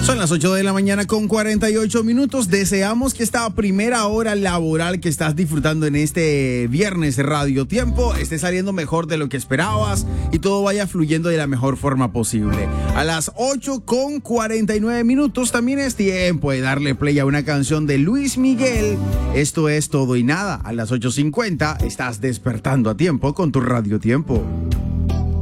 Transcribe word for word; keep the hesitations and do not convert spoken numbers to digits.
Son las ocho de la mañana con cuarenta y ocho minutos. Deseamos que esta primera hora laboral que estás disfrutando en este viernes Radio Tiempo esté saliendo mejor de lo que esperabas y todo vaya fluyendo de la mejor forma posible. A las ocho con cuarenta y nueve minutos también es tiempo de darle play a una canción de Luis Miguel. Esto es Todo y Nada. A las ocho cincuenta estás despertando a tiempo con tu Radio Tiempo.